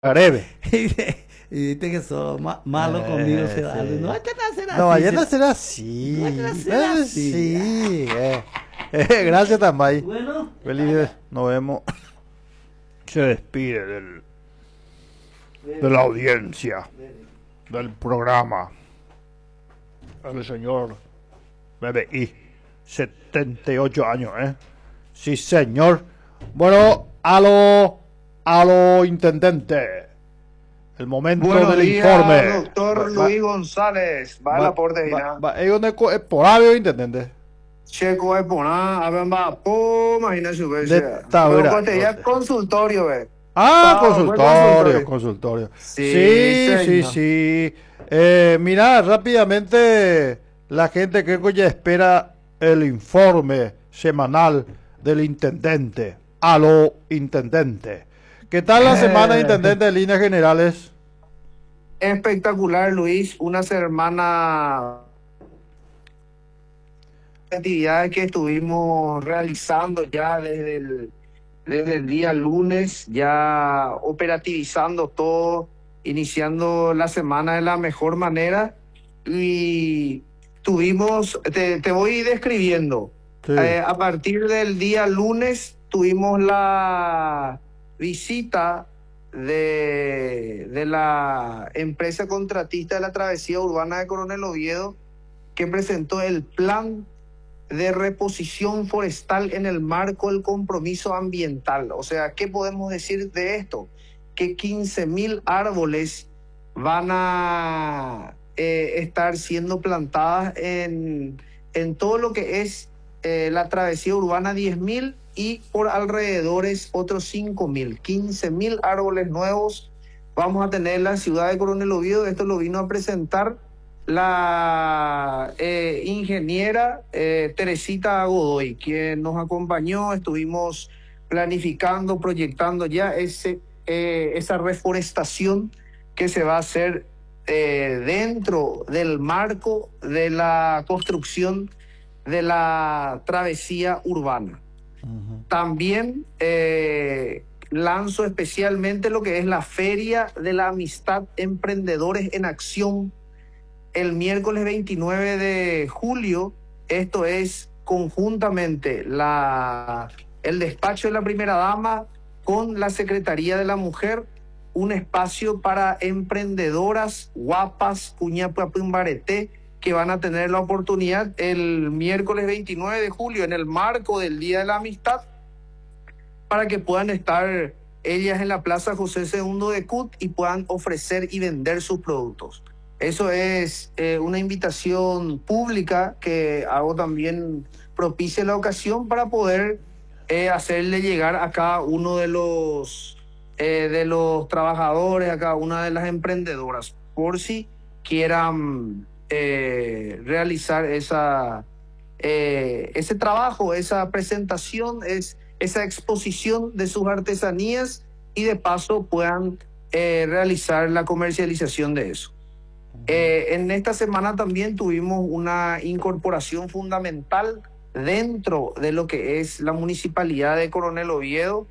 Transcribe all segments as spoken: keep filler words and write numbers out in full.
Areve. Y viste que sos ma- malo conmigo, Eh, Sedal. No sí. vayan a hacer No, así. vayan a Sedal. ser así. No vayan a hacer Eh, así. Sí. eh. Eh, gracias, Tamay. Bueno, Feliz, nos vemos. Se despide del, de la audiencia, del programa, el señor B B I, setenta y ocho años, ¿eh? Sí, señor. Bueno, a lo, a lo intendente, el momento Buenos del días, informe. doctor Va- va- Luis González. Va el va- aporte va- final. va- ¿Es donde co- es por avio, intendente? Checo es poná, a ver, va, po, imagina su vez. De Tabura, Pero ya no sé. consultorio, ve. Ah, Sábado fue consultorio, consultorio. Sí, Sí, sí, señor. sí. Eh, mira, rápidamente, la gente creo que ya espera el informe semanal del intendente, a lo intendente. ¿Qué tal la semana, Eh. intendente, de líneas generales? Espectacular, Luis. Una semana de actividades que estuvimos realizando ya desde el, desde el día lunes, ya operativizando todo, iniciando la semana de la mejor manera. Y tuvimos, te, te voy describiendo. Sí. Eh, a partir del día lunes tuvimos la visita de, de la empresa contratista de la travesía urbana de Coronel Oviedo, que presentó el plan de reposición forestal en el marco del compromiso ambiental. O sea, ¿qué podemos decir de esto? Que quince mil árboles van a eh, estar siendo plantadas en, en todo lo que es eh, la travesía urbana, diez mil, y por alrededores otros cinco mil. quince mil árboles nuevos vamos a tener en la ciudad de Coronel Oviedo. Esto lo vino a presentar la eh, ingeniera eh, Teresita Godoy, quien nos acompañó. Estuvimos planificando, proyectando ya ese, eh, esa reforestación que se va a hacer eh, dentro del marco de la construcción de la travesía urbana. Ujú. También eh, lanzo especialmente lo que es la Feria de la Amistad Emprendedores en Acción el miércoles veintinueve de julio. Esto es conjuntamente la, el despacho de la primera dama con la Secretaría de la Mujer, un espacio para emprendedoras guapas, cuñapapimbarete, que van a tener la oportunidad el miércoles veintinueve de julio en el marco del Día de la Amistad, para que puedan estar ellas en la Plaza José segundo de Cut y puedan ofrecer y vender sus productos. Eso es eh, una invitación pública que hago también propicia la ocasión para poder eh, hacerle llegar a cada uno de los, eh, de los trabajadores, a cada una de las emprendedoras, por si quieran eh, realizar esa, eh, ese trabajo, esa presentación, es, esa exposición de sus artesanías, y de paso puedan eh, realizar la comercialización de eso. Eh, en esta semana también tuvimos una incorporación fundamental dentro de lo que es la municipalidad de Coronel Oviedo.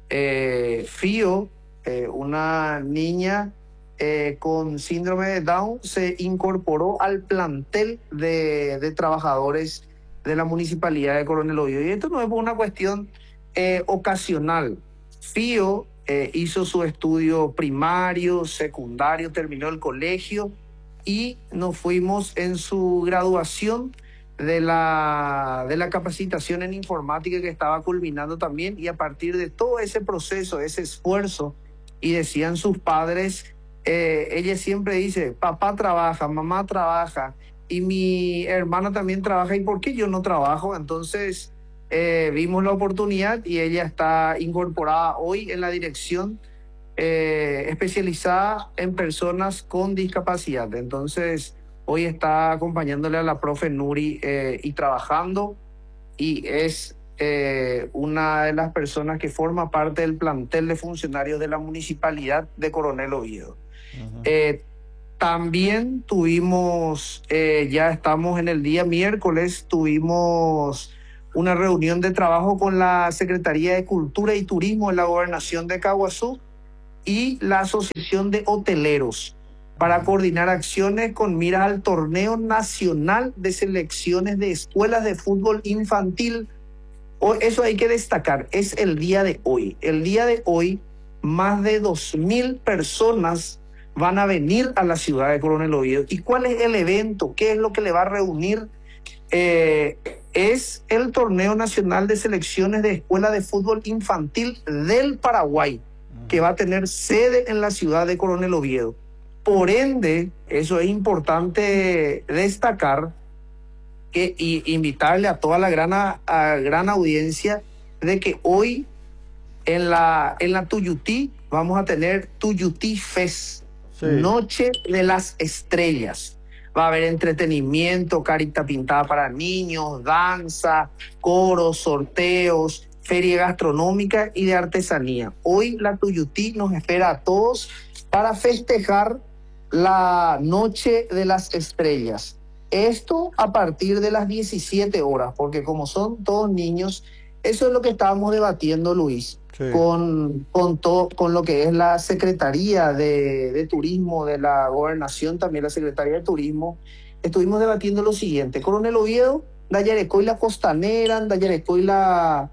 Eh, Fío, eh, una niña eh, con síndrome de Down, se incorporó al plantel de, de trabajadores de la municipalidad de Coronel Oviedo. Y esto no es por una cuestión eh, ocasional. Fío eh, hizo su estudio primario, secundario, terminó el colegio, y nos fuimos en su graduación de la, de la capacitación en informática que estaba culminando también. Y a partir de todo ese proceso, ese esfuerzo, y decían sus padres, eh, ella siempre dice, papá trabaja, mamá trabaja, y mi hermana también trabaja, ¿y por qué yo no trabajo? Entonces eh, vimos la oportunidad y ella está incorporada hoy en la dirección Eh, especializada en personas con discapacidad. Entonces, hoy está acompañándole a la profe Nuri eh, y trabajando, y es eh, una de las personas que forma parte del plantel de funcionarios de la municipalidad de Coronel Oviedo. Ujú. Eh, también tuvimos, eh, ya estamos en el día miércoles, tuvimos una reunión de trabajo con la Secretaría de Cultura y Turismo de la Gobernación de Caguazú, y la Asociación de Hoteleros para coordinar acciones con miras al Torneo Nacional de Selecciones de Escuelas de Fútbol Infantil. O- Eso hay que destacar, es el día de hoy. El día de hoy, más de dos mil personas van a venir a la ciudad de Coronel Oviedo. ¿Y cuál es el evento? ¿Qué es lo que le va a reunir? Eh, es el Torneo Nacional de Selecciones de Escuela de Fútbol Infantil del Paraguay, que va a tener sede en la ciudad de Coronel Oviedo. Por ende, eso es importante destacar que, y invitarle a toda la gran, a, a gran audiencia de que hoy en la, en la Tuyutí vamos a tener Tuyutí Fest, Sí. Noche de las Estrellas. Va a haber entretenimiento, carita pintada para niños, danza, coros, sorteos, feria gastronómica y de artesanía. Hoy la Tuyutí nos espera a todos para festejar la Noche de las Estrellas. Esto a partir de las diecisiete horas, porque como son todos niños, eso es lo que estábamos debatiendo, Luis, Sí. con, con, todo, con lo que es la Secretaría de, de Turismo de la Gobernación, también la Secretaría de Turismo. Estuvimos debatiendo lo siguiente: Coronel Oviedo, Dayarecoy la Costanera, Dayarecoy la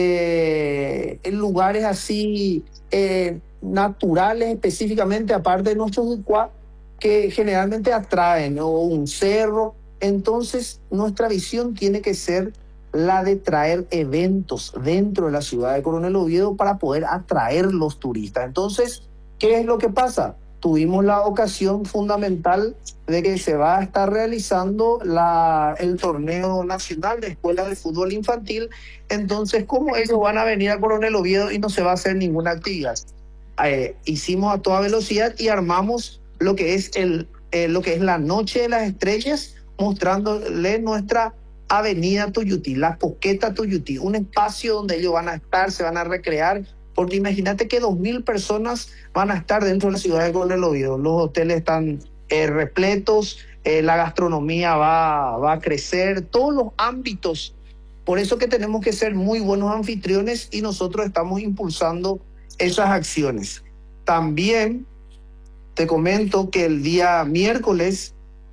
eh, en lugares así eh, naturales específicamente, aparte de nuestros Ucuá, que generalmente atraen, o un cerro. Entonces, nuestra visión tiene que ser la de traer eventos dentro de la ciudad de Coronel Oviedo para poder atraer los turistas. Entonces, ¿qué es lo que pasa? Tuvimos la ocasión fundamental de que se va a estar realizando la, el torneo nacional de escuelas de fútbol infantil. Entonces, ¿cómo ellos van a venir a Coronel Oviedo y no se va a hacer ninguna actividad? Eh, hicimos a toda velocidad y armamos lo que es el eh, lo que es la Noche de las Estrellas, mostrándole nuestra avenida Tuyutí, la Coqueta Tuyutí, un espacio donde ellos van a estar, se van a recrear, porque imagínate que dos mil personas van a estar dentro de la ciudad de Coronel Oviedo. Los hoteles están eh, repletos, eh, la gastronomía va, va a crecer, todos los ámbitos. Por eso que tenemos que ser muy buenos anfitriones y nosotros estamos impulsando esas acciones. También te comento que el día miércoles,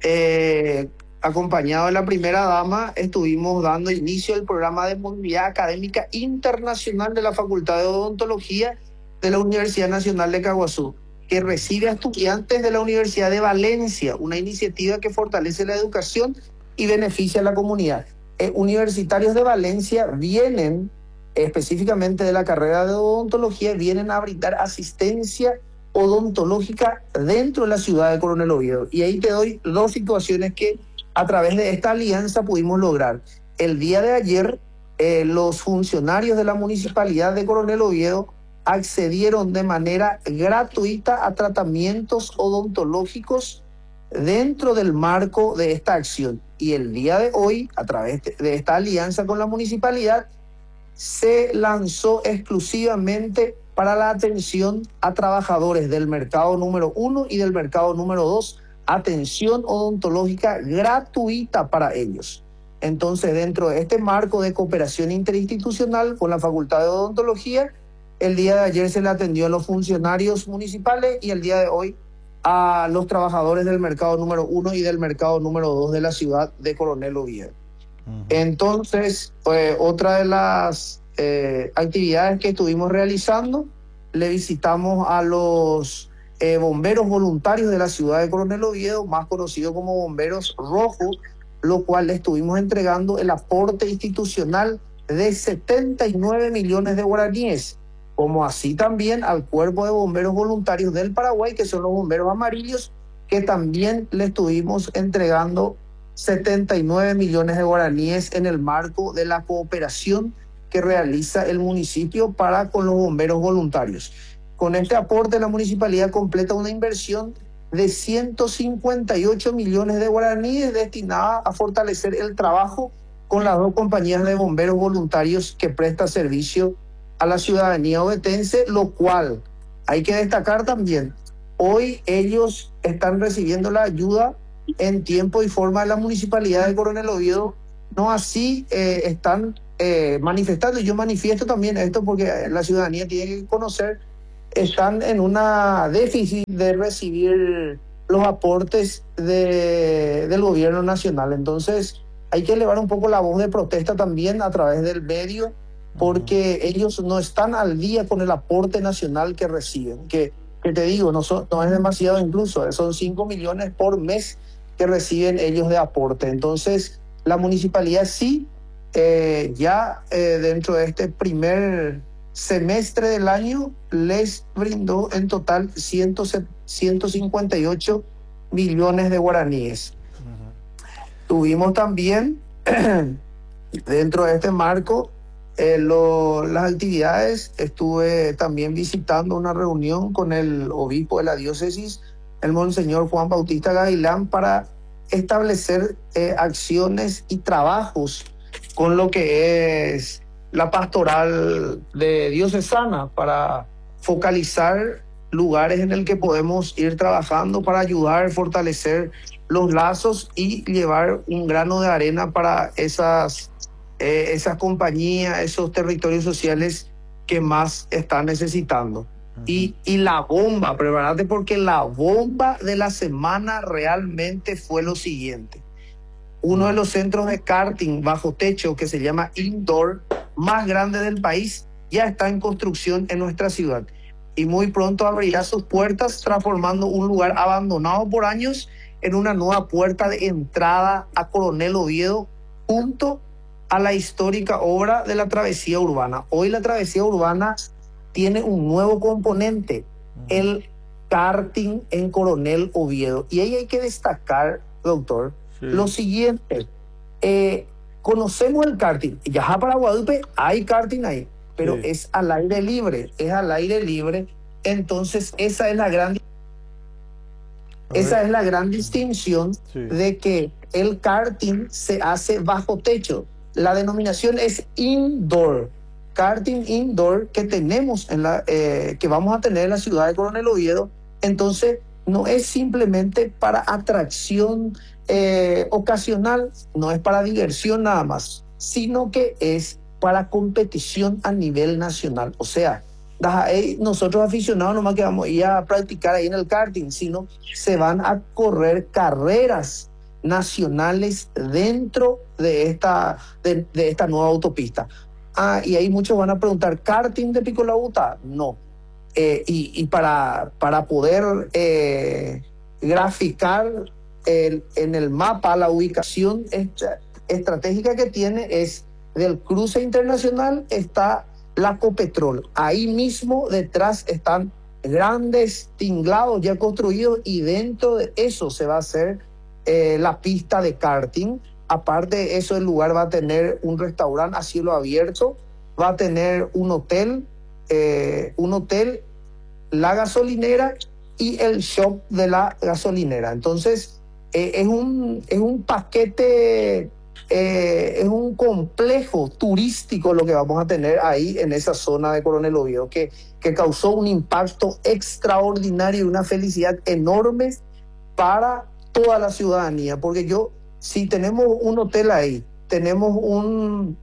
eh, acompañado de la primera dama, estuvimos dando inicio al programa de movilidad académica internacional de la Facultad de Odontología de la Universidad Nacional de Caguazú, que recibe a estudiantes de la Universidad de Valencia, una iniciativa que fortalece la educación y beneficia a la comunidad. Eh, universitarios de Valencia vienen, específicamente de la carrera de odontología, vienen a brindar asistencia odontológica dentro de la ciudad de Coronel Oviedo. Y ahí te doy dos situaciones que a través de esta alianza pudimos lograr. El día de ayer, eh, los funcionarios de la Municipalidad de Coronel Oviedo accedieron de manera gratuita a tratamientos odontológicos dentro del marco de esta acción. Y el día de hoy, a través de esta alianza con la municipalidad, se lanzó exclusivamente para la atención a trabajadores del mercado número uno y del mercado número dos, atención odontológica gratuita para ellos. Entonces, dentro de este marco de cooperación interinstitucional con la Facultad de Odontología, el día de ayer se le atendió a los funcionarios municipales y el día de hoy a los trabajadores del mercado número uno y del mercado número dos de la ciudad de Coronel Oviedo. Uh-huh. Entonces, pues, otra de las eh, actividades que estuvimos realizando, le visitamos a los eh, bomberos voluntarios de la ciudad de Coronel Oviedo, más conocidos como Bomberos Rojos, lo cual le estuvimos entregando el aporte institucional de setenta y nueve millones de guaraníes, como así también al Cuerpo de Bomberos Voluntarios del Paraguay, que son los bomberos amarillos, que también le estuvimos entregando setenta y nueve millones de guaraníes en el marco de la cooperación que realiza el municipio para con los bomberos voluntarios. Con este aporte, la municipalidad completa una inversión de ciento cincuenta y ocho millones de guaraníes destinada a fortalecer el trabajo con las dos compañías de bomberos voluntarios que presta servicio a la ciudadanía ovetense, lo cual hay que destacar también. Hoy ellos están recibiendo la ayuda en tiempo y forma de la municipalidad de Coronel Oviedo, no así eh, están eh, manifestando. Yo manifiesto también esto porque la ciudadanía tiene que conocer están en una déficit de recibir los aportes de, del gobierno nacional. Entonces hay que elevar un poco la voz de protesta también a través del medio, porque uh-huh. ellos no están al día con el aporte nacional que reciben, que, que te digo, no, son, no es demasiado incluso, son cinco millones por mes que reciben ellos de aporte. Entonces la municipalidad sí, eh, ya eh, dentro de este primer semestre del año les brindó en total ciento cincuenta y ocho millones de guaraníes. Uh-huh. Tuvimos también dentro de este marco eh, lo, las actividades. Estuve también visitando una reunión con el obispo de la diócesis, el monseñor Juan Bautista Gavilán, para establecer eh, acciones y trabajos con lo que es la pastoral de diocesana, para focalizar lugares en el que podemos ir trabajando para ayudar, fortalecer los lazos y llevar un grano de arena para esas, eh, esas compañías, esos territorios sociales que más están necesitando. Uh-huh. Y, y la bomba, prepárate, porque la bomba de la semana realmente fue lo siguiente. Uno de los centros de karting bajo techo, que se llama Indoor, más grande del país, ya está en construcción en nuestra ciudad. Y muy pronto abrirá sus puertas, transformando un lugar abandonado por años en una nueva puerta de entrada a Coronel Oviedo, junto a la histórica obra de la travesía urbana. Hoy la travesía urbana tiene un nuevo componente, el karting en Coronel Oviedo. Y ahí hay que destacar, doctor, sí, lo siguiente. Eh, conocemos el karting. Ya para Guadalupe hay karting ahí, pero sí, es al aire libre, es al aire libre. Entonces esa es la gran, esa es la gran distinción, sí, de que el karting se hace bajo techo. La denominación es indoor, karting indoor, que tenemos en la, eh, que vamos a tener en la ciudad de Coronel Oviedo. Entonces no es simplemente para atracción eh, ocasional, no es para diversión nada más, sino que es para competición a nivel nacional. O sea, nosotros aficionados nomás que vamos a ir a practicar ahí en el karting, sino se van a correr carreras nacionales dentro de esta, de, de esta nueva autopista. Ah, y ahí muchos van a preguntar, ¿karting de Pico La Uta? No. Eh, y, y para, para poder eh, graficar el, en el mapa la ubicación estra, estratégica que tiene, es del cruce internacional está la Copetrol. Ahí mismo detrás están grandes tinglados ya construidos, y dentro de eso se va a hacer eh, la pista de karting. Aparte de eso, el lugar va a tener un restaurante a cielo abierto, va a tener un hotel, eh, un hotel, la gasolinera y el shop de la gasolinera. Entonces, eh, es, un, es un paquete, eh, es un complejo turístico lo que vamos a tener ahí en esa zona de Coronel Oviedo, que, que causó un impacto extraordinario y una felicidad enorme para toda la ciudadanía, porque yo, si tenemos un hotel ahí, tenemos un,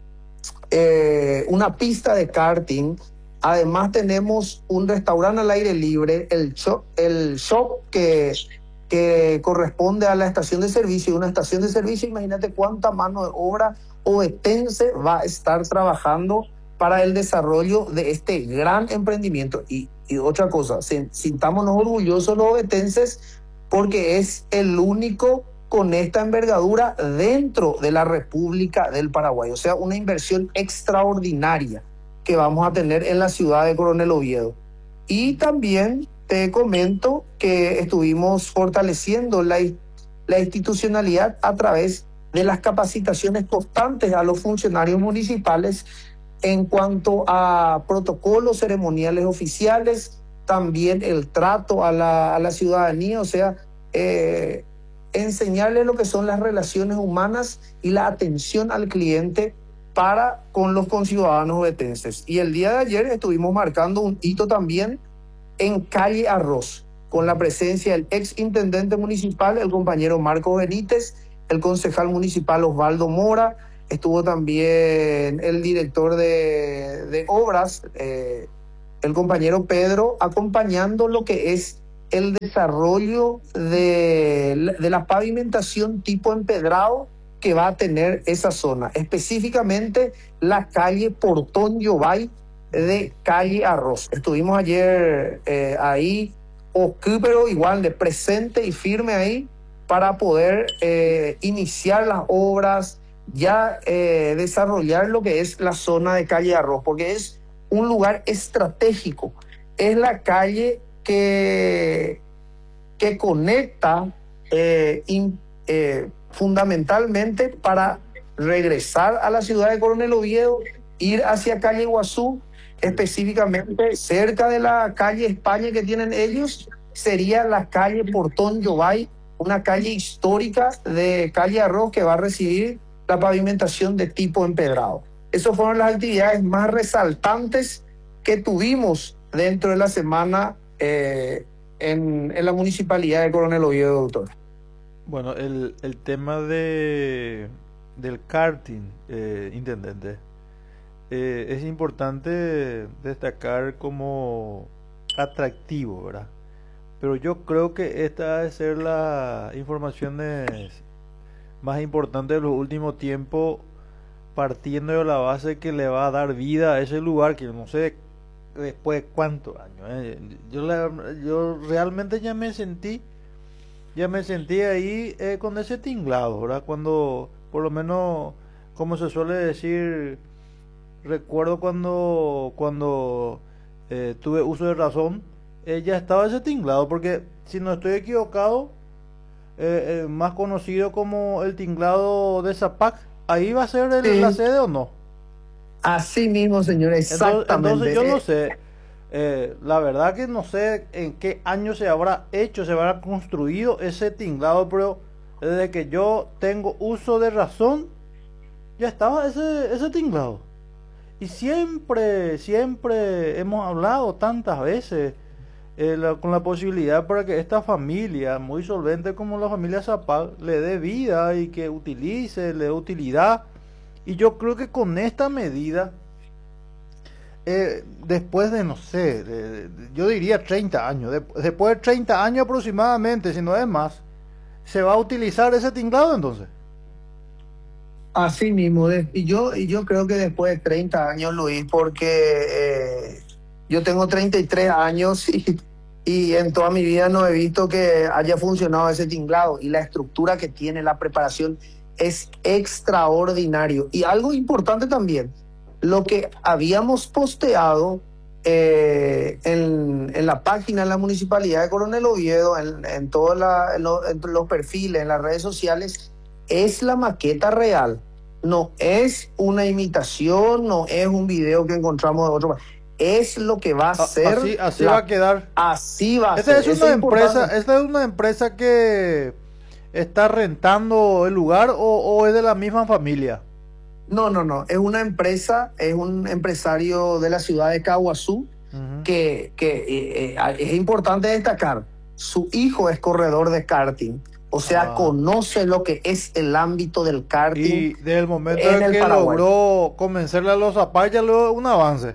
eh, una pista de karting, además tenemos un restaurante al aire libre, el shop, el shop que, que corresponde a la estación de servicio, una estación de servicio, imagínate cuánta mano de obra ovetense va a estar trabajando para el desarrollo de este gran emprendimiento. Y, y otra cosa, sintámonos orgullosos los ovetenses, porque es el único con esta envergadura dentro de la República del Paraguay. O sea, una inversión extraordinaria que vamos a tener en la ciudad de Coronel Oviedo. Y también te comento que estuvimos fortaleciendo la, la institucionalidad a través de las capacitaciones constantes a los funcionarios municipales en cuanto a protocolos ceremoniales oficiales, también el trato a la, a la ciudadanía, o sea, eh, enseñarle lo que son las relaciones humanas y la atención al cliente para con los conciudadanos ovetenses. Y el día de ayer estuvimos marcando un hito también en Calle Arroz, con la presencia del ex intendente municipal, el compañero Marco Benítez, el concejal municipal Osvaldo Mora, estuvo también el director de, de obras, eh, el compañero Pedro, acompañando lo que es el desarrollo de, de la pavimentación tipo empedrado que va a tener esa zona, específicamente la calle Portón Yobay de calle Arroz. Estuvimos ayer eh, ahí, pero igual de presente y firme ahí para poder eh, iniciar las obras, ya eh, desarrollar lo que es la zona de calle Arroz, porque es un lugar estratégico. Es la calle que, que conecta eh, in, eh, fundamentalmente para regresar a la ciudad de Coronel Oviedo, ir hacia calle Iguazú, específicamente cerca de la calle España que tienen ellos, sería la calle Portón Yobay, una calle histórica de calle Arroz que va a recibir la pavimentación de tipo empedrado. Esas fueron las actividades más resaltantes que tuvimos dentro de la semana eh, en, en la municipalidad de Coronel Oviedo, doctor. Bueno, el, el tema de del karting, eh, intendente, eh, es importante destacar como atractivo, ¿verdad? Pero yo creo que esta debe ser las informaciones más importantes de los últimos tiempos, partiendo de la base que le va a dar vida a ese lugar, que no sé después de cuántos años. ¿eh? Yo, la, yo realmente ya me sentí, ya me sentí ahí eh, con ese tinglado, ¿verdad? Cuando, por lo menos, como se suele decir, recuerdo cuando, cuando eh, tuve uso de razón, eh, ya estaba ese tinglado, porque si no estoy equivocado, eh, eh, más conocido como el tinglado de Zapac, ahí va a ser el, sí. la sede o no. Así mismo, señor, exactamente. Entonces, entonces yo no sé, eh, la verdad que no sé en qué año se habrá hecho, se habrá construido ese tinglado, pero desde que yo tengo uso de razón, ya estaba ese, ese tinglado. Y siempre, siempre hemos hablado tantas veces eh, la, con la posibilidad para que esta familia, muy solvente como la familia Zapac, le dé vida y que utilice, le dé utilidad. Y yo creo que con esta medida, eh, después de, no sé, de, de, yo diría treinta años, de, después de treinta años aproximadamente, si no es más, ¿se va a utilizar ese tinglado entonces? Así mismo, de, y, yo, y yo creo que después de treinta años, Luis, porque eh, yo tengo treinta y tres años y, y en toda mi vida no he visto que haya funcionado ese tinglado, y la estructura que tiene, la preparación, es extraordinario. Y algo importante también, lo que habíamos posteado eh, en, en la página de la Municipalidad de Coronel Oviedo, en, en todos la, en lo, en los perfiles, en las redes sociales, es la maqueta real. No es una imitación, no es un video que encontramos de otro. Es lo que va a ser. Así, así la, va a quedar. Así va a esta ser. Es una empresa, esta es una empresa que está rentando el lugar o, o es de la misma familia. No, no, no. Es una empresa, es un empresario de la ciudad de Caguazú, uh-huh. que, que eh, eh, es importante destacar. Su hijo es corredor de karting. O sea, ah. conoce lo que es el ámbito del karting. Y desde el momento en, en que Paraguay. logró convencerle a los Zapac, ya luego un avance.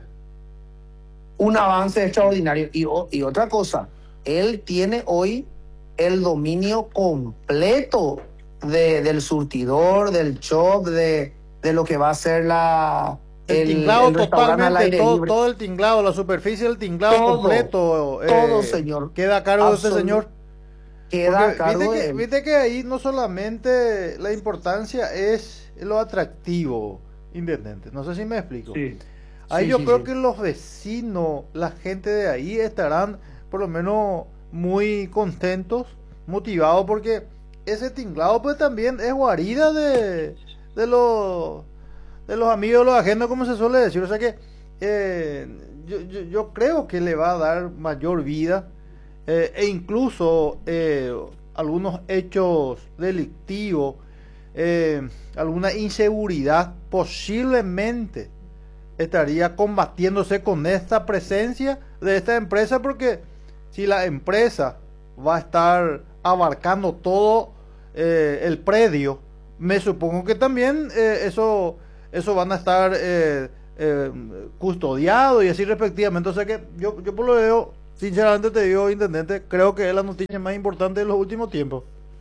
Un avance extraordinario. Y, y otra cosa, él tiene hoy el dominio completo de, del surtidor, del shop, de, de lo que va a ser la... El, el tinglado el totalmente, todo, todo el tinglado, la superficie del tinglado todo, completo. Todo, eh, señor. Queda a cargo Absolut- de ese señor. Queda a cargo viste, de que, él. viste que ahí no solamente la importancia es lo atractivo, intendente. No sé si me explico. Sí. Ahí sí, yo sí, creo sí. que los vecinos, la gente de ahí estarán por lo menos muy contentos, motivados, porque ese tinglado pues también es guarida de, de los de los amigos de los ajenos, como se suele decir. O sea que eh, yo, yo, yo creo que le va a dar mayor vida. Eh, e incluso eh, algunos hechos delictivos, eh, alguna inseguridad posiblemente estaría combatiéndose con esta presencia de esta empresa, porque si la empresa va a estar abarcando todo eh, el predio, me supongo que también eh, eso, eso van a estar eh, eh, custodiado y así respectivamente. O sea que yo, yo por lo veo, sinceramente te digo, intendente, creo que es la noticia más importante de los últimos tiempos.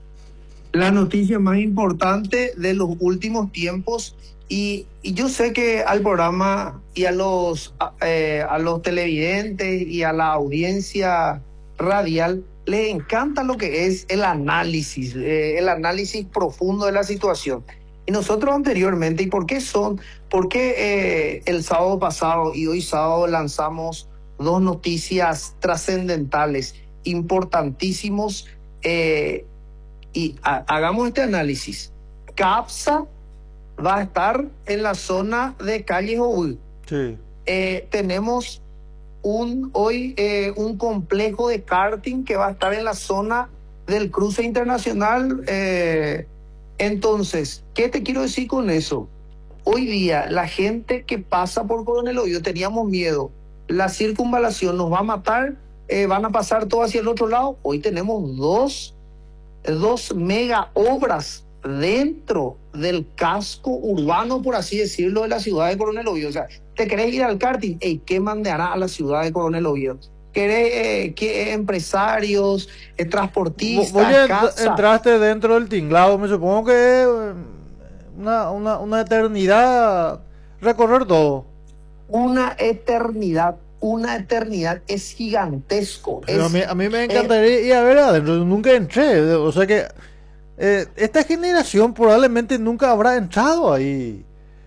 La noticia más importante de los últimos tiempos y, y yo sé que al programa y a los, a, eh, a los televidentes y a la audiencia radial les encanta lo que es el análisis, eh, el análisis profundo de la situación. Y nosotros anteriormente, ¿y por qué son? ¿Por qué eh, el sábado pasado y hoy sábado lanzamos dos noticias trascendentales, importantísimos? Eh, y ha, hagamos este análisis. CAPSA va a estar en la zona de Calle Joví. Sí. Eh, tenemos un, hoy eh, un complejo de karting que va a estar en la zona del cruce internacional. Eh, entonces, ¿qué te quiero decir con eso? Hoy día, la gente que pasa por Coronel Oviedo, teníamos miedo, la circunvalación nos va a matar, eh, van a pasar todo hacia el otro lado. Hoy tenemos dos dos mega obras dentro del casco urbano, por así decirlo, de la ciudad de Coronel Oviedo. O sea, ¿te querés ir al karting? Ey, ¿qué mandará a la ciudad de Coronel Oviedo? ¿Querés eh, que empresarios, eh, transportistas, Vos ya casa? entraste dentro del tinglado, me supongo que es una, una, una eternidad recorrer todo. Una eternidad. Una eternidad, es gigantesco. Pero es, a, mí, a mí me encantaría eh, ir a ver adentro, nunca entré, o sea que eh, esta generación probablemente nunca habrá entrado ahí,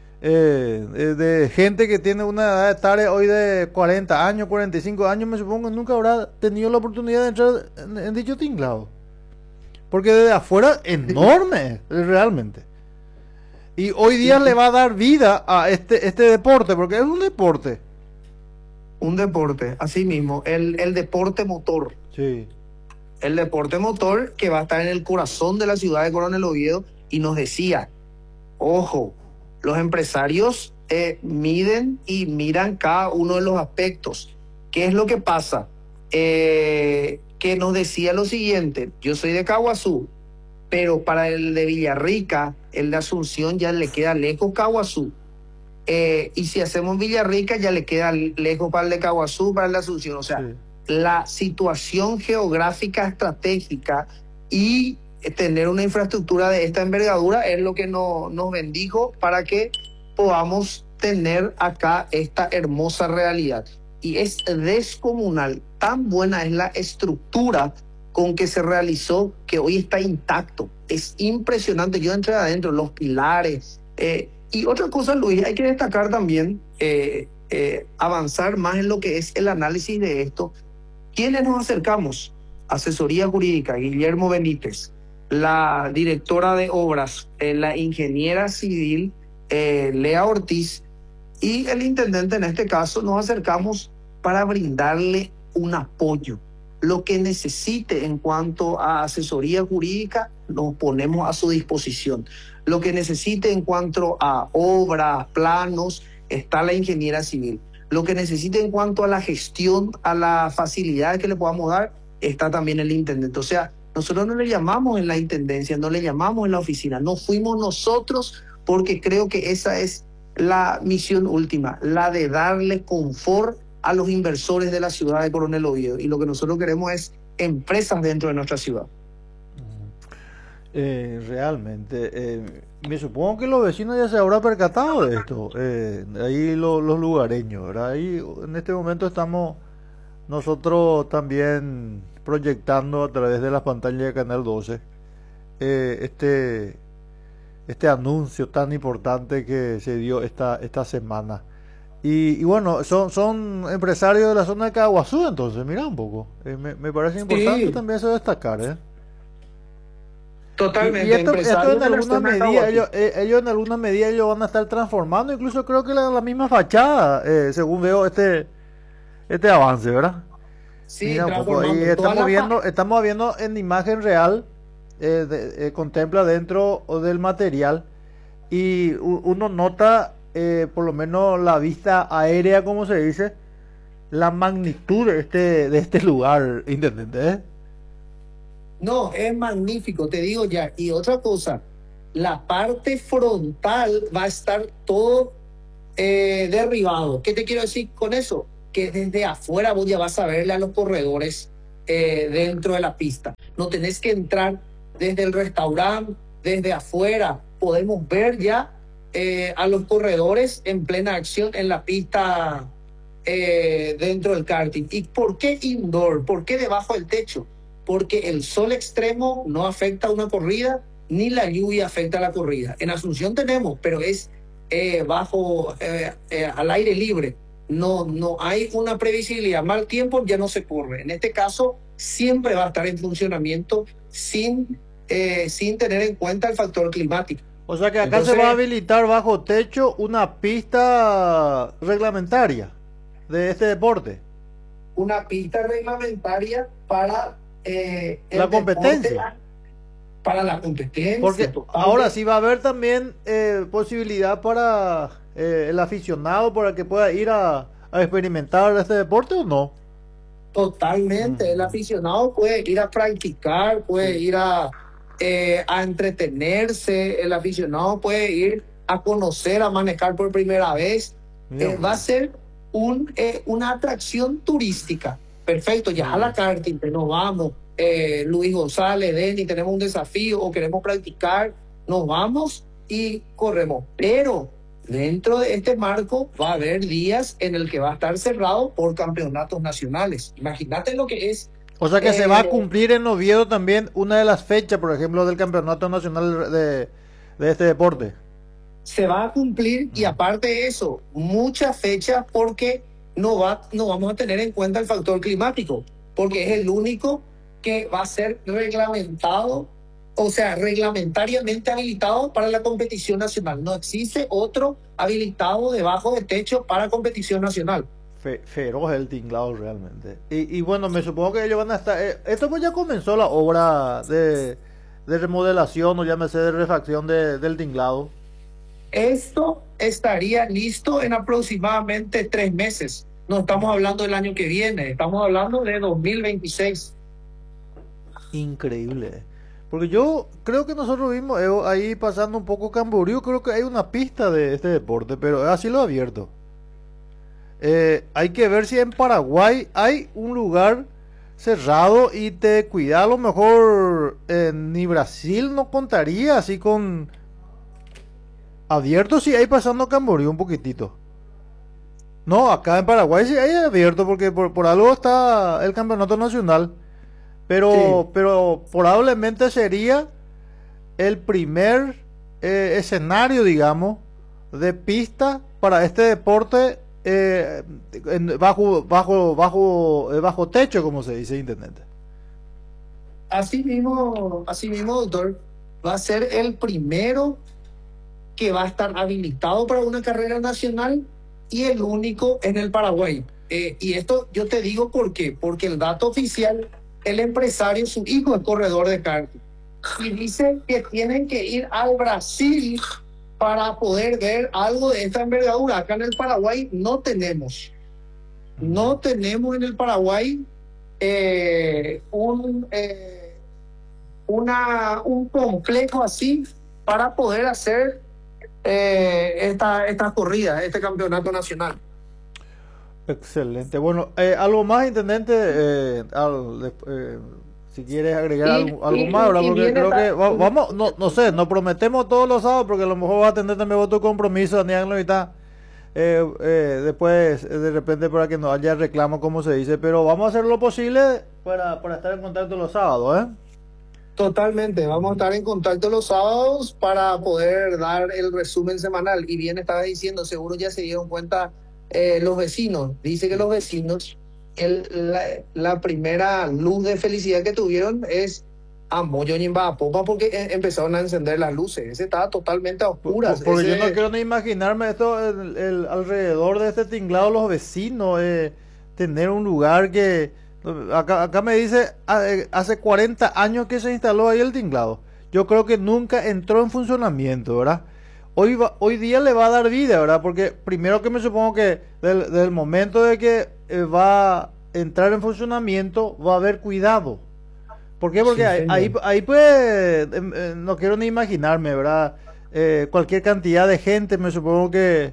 eh, eh, de gente que tiene una edad etaria hoy de cuarenta años, cuarenta y cinco años, me supongo que nunca habrá tenido la oportunidad de entrar en, en dicho tinglado, porque desde afuera enorme, realmente. Y hoy día sí, le va a dar vida a este, este deporte, porque es un deporte. Un deporte, así mismo, el, el deporte motor. Sí. El deporte motor que va a estar en el corazón de la ciudad de Coronel Oviedo y nos decía, ojo, los empresarios eh, miden y miran cada uno de los aspectos. ¿Qué es lo que pasa? Eh, que nos decía lo siguiente, yo soy de Caguazú, pero para el de Villarrica, el de Asunción ya le queda lejos Caguazú. Eh, y si hacemos Villarrica ya le queda lejos para el de Caguazú, para el de Asunción. O sea, sí, la situación geográfica estratégica y tener una infraestructura de esta envergadura es lo que no, nos bendijo para que podamos tener acá esta hermosa realidad. Y es descomunal, tan buena es la estructura con que se realizó que hoy está intacto. Es impresionante, yo entré adentro, los pilares... Eh, Y otra cosa, Luis, hay que destacar también, eh, eh, avanzar más en lo que es el análisis de esto. ¿Quiénes nos acercamos? Asesoría Jurídica, Guillermo Benítez, la directora de obras, eh, la ingeniera civil, eh, Lea Ortiz, y el intendente en este caso. Nos acercamos para brindarle un apoyo. Lo que necesite en cuanto a asesoría jurídica, nos ponemos a su disposición. Lo que necesite en cuanto a obras, planos, está la ingeniera civil. Lo que necesite en cuanto a la gestión, a las facilidades que le podamos dar, está también el intendente. O sea, nosotros no le llamamos en la intendencia, no le llamamos en la oficina, no fuimos nosotros, porque creo que esa es la misión última, la de darle confort a los inversores de la ciudad de Coronel Oviedo. Y lo que nosotros queremos es empresas dentro de nuestra ciudad. Eh, realmente, eh, me supongo que los vecinos ya se habrán percatado de esto, eh, ahí lo, los lugareños, ¿verdad? Ahí en este momento estamos nosotros también proyectando a través de las pantallas de Canal doce eh, este, este anuncio tan importante que se dio esta, esta semana. Y, y bueno, son, son empresarios de la zona de Caguazú, entonces, mira un poco, eh, me, me parece importante sí. también eso destacar, ¿eh? Totalmente. Y, y esto, esto en alguna medida, ellos, eh, ellos en alguna medida ellos van a estar transformando, incluso creo que la, la misma fachada, eh, según veo este este avance, ¿verdad? Sí, mira un poco, y estamos viendo, estamos viendo en imagen real, eh, de, eh, contempla dentro del material y uno nota, eh, por lo menos la vista aérea, como se dice, la magnitud de este de este lugar, intendente, ¿eh? No, es magnífico, te digo ya. Y otra cosa, la parte frontal va a estar todo eh, derribado. ¿Qué te quiero decir con eso? Que desde afuera vos ya vas a verle a los corredores eh, dentro de la pista. No tenés que entrar desde el restaurante, desde afuera. Podemos ver ya eh, a los corredores en plena acción en la pista eh, dentro del karting. ¿Y por qué indoor? ¿Por qué debajo del techo? Porque el sol extremo no afecta a una corrida, ni la lluvia afecta a la corrida. En Asunción tenemos, pero es eh, bajo, eh, eh, al aire libre. No, no hay una previsibilidad. Mal tiempo ya no se corre. En este caso, siempre va a estar en funcionamiento sin, eh, sin tener en cuenta el factor climático. O sea que acá Entonces, se va a habilitar bajo techo una pista reglamentaria de este deporte. Una pista reglamentaria para eh, el La competencia. deporte, para la competencia. Porque totalmente. ahora sí va a haber también eh, posibilidad para eh, el aficionado para que pueda ir a, a experimentar este deporte o no. Totalmente. Mm. El aficionado puede ir a practicar, puede ir a, eh, a entretenerse, el aficionado puede ir a conocer, a manejar por primera vez. Bien, Eh, va a ser un, eh, una atracción turística. Perfecto, ya a la karting, nos vamos. Eh, Luis González, Denny, tenemos un desafío o queremos practicar, nos vamos y corremos. Pero dentro de este marco va a haber días en el que va a estar cerrado por campeonatos nacionales. Imagínate lo que es. O sea que eh, se va a cumplir en Oviedo también una de las fechas, por ejemplo, del Campeonato Nacional de, de este deporte. Se va a cumplir y aparte de eso, muchas fechas porque no, va, no vamos a tener en cuenta el factor climático, porque es el único que va a ser reglamentado, o sea, reglamentariamente habilitado para la competición nacional. No existe otro habilitado debajo del techo para competición nacional. Fe, feroz el tinglado realmente. Y, y bueno, me supongo que ellos van a estar... Eh, esto pues ya comenzó la obra de, de remodelación o llámese de refacción de, del tinglado. Esto estaría listo en aproximadamente tres meses. No estamos hablando del año que viene, estamos hablando de dos mil veintiséis. Increíble. Porque yo creo que nosotros vimos eh, ahí pasando un poco Camboriú, creo que hay una pista de este deporte, pero es así lo abierto. Eh, hay que ver si en Paraguay hay un lugar cerrado y te cuida, a lo mejor eh, ni Brasil no contaría así con abierto, si hay pasando Camboriú un poquitito. No, acá en Paraguay sí hay abierto porque por, por algo está el campeonato nacional. Pero, Sí. pero probablemente sería el primer eh, escenario, digamos, de pista para este deporte eh, en- bajo, bajo, bajo, eh, bajo techo, como se dice en internet. Así mismo, así mismo, doctor, va a ser el primero que va a estar habilitado para una carrera nacional y el único en el Paraguay. Eh, y esto yo te digo por qué, porque el dato oficial, el empresario, su hijo es corredor de karting, y dice que tienen que ir al Brasil para poder ver algo de esta envergadura. Acá en el Paraguay no tenemos, no tenemos en el Paraguay eh, un... Eh, una, un complejo así para poder hacer eh, esta, esta corrida, este campeonato nacional. Excelente. Bueno, eh, algo más, intendente, eh, al- eh, si quieres agregar Y- algo, algo y- más, ¿verdad? y Porque viene creo ta- que va- vamos, no, no sé, nos prometemos todos los sábados porque a lo mejor vas a tener también vos tu compromiso, Daniel Novita. Eh, eh, después, eh, de repente, para que no haya reclamo, como se dice, pero vamos a hacer lo posible para, para estar en contacto los sábados, ¿eh? Totalmente, vamos a estar en contacto los sábados para poder dar el resumen semanal. Y bien estaba diciendo, seguro ya se dieron cuenta eh, los vecinos. Dice que los vecinos, el, la, la primera luz de felicidad que tuvieron es a Moyo Ñimba Popa porque eh, empezaron a encender las luces. Ese estaba totalmente a Por- oscuras. por- porque Ese- yo no quiero ni imaginarme esto, el, el- alrededor de este tinglado, los vecinos, eh, tener un lugar que... Acá, acá me dice, ah, eh, hace cuarenta años que se instaló ahí el tinglado. Yo creo que nunca entró en funcionamiento, ¿verdad? Hoy, va- hoy día le va a dar vida, ¿verdad? Porque primero que me supongo que del, del momento de que eh, va a entrar en funcionamiento, va a haber cuidado. ¿Por qué? Porque Sí, ahí, señor. ahí, ahí, pues, em, eh, no quiero ni imaginarme, ¿verdad? Eh, cualquier cantidad de gente, me supongo que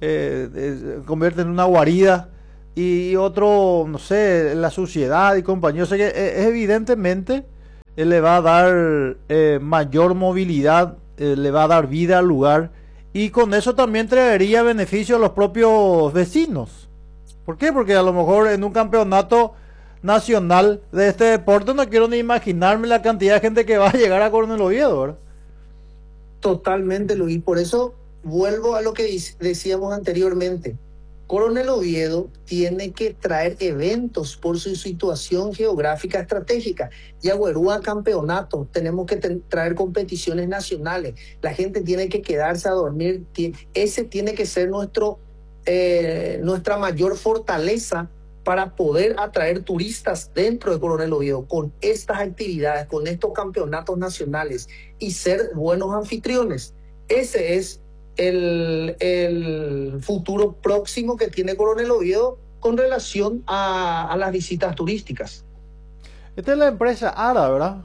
eh, eh, convierte en una guarida, y otro, no sé, la suciedad y compañía. O sea que eh, evidentemente eh, le va a dar eh, mayor movilidad, eh, le va a dar vida al lugar, y con eso también traería beneficio a los propios vecinos. ¿Por qué? Porque a lo mejor en un campeonato nacional de este deporte no quiero ni imaginarme la cantidad de gente que va a llegar a Coronel Oviedo, ¿verdad? Totalmente, Luis. Por eso vuelvo a lo que dic- decíamos anteriormente. Coronel Oviedo tiene que traer eventos por su situación geográfica estratégica. Yaguarúa campeonatos, tenemos que ten- traer competiciones nacionales. La gente tiene que quedarse a dormir. Ti- Ese tiene que ser nuestro, eh, nuestra mayor fortaleza para poder atraer turistas dentro de Coronel Oviedo con estas actividades, con estos campeonatos nacionales y ser buenos anfitriones. Ese es el, el futuro próximo que tiene Coronel Oviedo con relación a, a las visitas turísticas. Esta es la empresa ARA, ¿verdad?